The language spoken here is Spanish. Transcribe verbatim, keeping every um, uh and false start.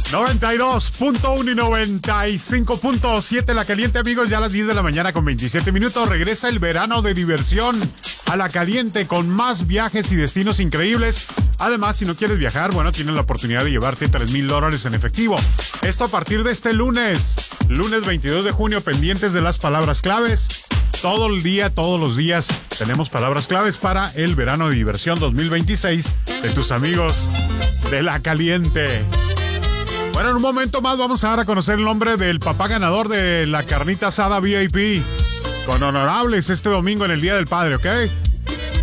noventa y dos punto uno y noventa y cinco punto siete La Caliente, amigos, ya a las diez de la mañana con veintisiete minutos. Regresa el verano de diversión a La Caliente con más viajes y destinos increíbles. Además, si no quieres viajar, bueno, tienes la oportunidad de llevarte tres mil dólares en efectivo. Esto a partir de este lunes, lunes veintidós de junio, pendientes de las palabras claves. Todo el día, todos los días, tenemos palabras claves para el verano de diversión dos mil veintiséis de tus amigos de La Caliente. Bueno, en un momento más vamos a dar a conocer el nombre del papá ganador de la carnita asada V I P con honorables este domingo en el Día del Padre, ¿ok?